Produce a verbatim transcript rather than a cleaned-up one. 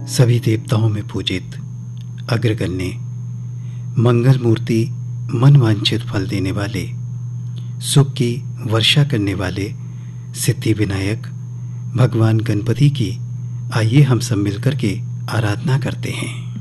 सभी देवताओं में पूजित अग्रगण्य मंगल मूर्ति, मन वांछित फल देने वाले, सुख की वर्षा करने वाले सिद्धि विनायक भगवान गणपति की आइए हम सब मिलकर के आराधना करते हैं।